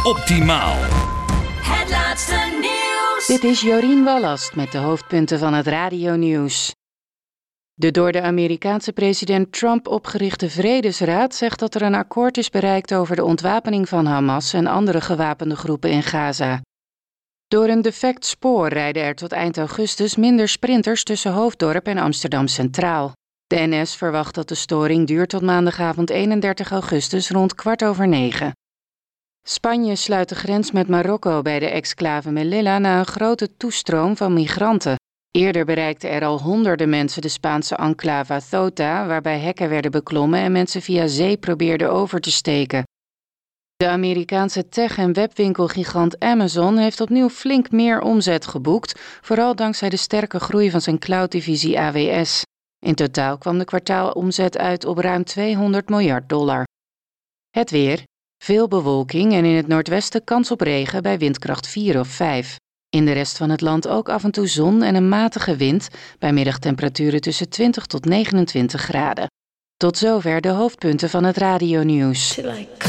Optimaal. Het laatste nieuws. Dit is Jorien Wallast met de hoofdpunten van het radionieuws. De door de Amerikaanse president Trump opgerichte Vredesraad zegt dat er een akkoord is bereikt over de ontwapening van Hamas en andere gewapende groepen in Gaza. Door een defect spoor rijden er tot eind augustus minder sprinters tussen Hoofddorp en Amsterdam Centraal. De NS verwacht dat de storing duurt tot maandagavond 31 augustus rond 9:15. Spanje sluit de grens met Marokko bij de exclave Melilla na een grote toestroom van migranten. Eerder bereikten er al honderden mensen de Spaanse enclave Ceuta, waarbij hekken werden beklommen en mensen via zee probeerden over te steken. De Amerikaanse tech- en webwinkelgigant Amazon heeft opnieuw flink meer omzet geboekt, vooral dankzij de sterke groei van zijn clouddivisie AWS. In totaal kwam de kwartaalomzet uit op ruim $200 miljard. Het weer. Veel bewolking en in het noordwesten kans op regen bij windkracht 4 of 5. In de rest van het land ook af en toe zon en een matige wind, bij middagtemperaturen tussen 20 tot 29 graden. Tot zover de hoofdpunten van het radionieuws.